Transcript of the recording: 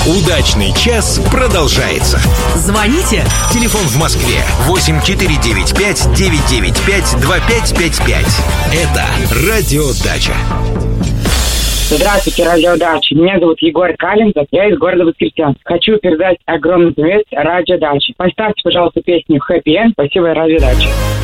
Удачный час продолжается. Звоните. Телефон в Москве 8495-995-2555. Это Радио Дача. Здравствуйте, Радио Дача. Меня зовут Егор Калинцев, я из города Воскресенск. Хочу передать огромный привет Радио Дача. Поставьте, пожалуйста, песню «Хэппи Энд». Спасибо, Радио Дача.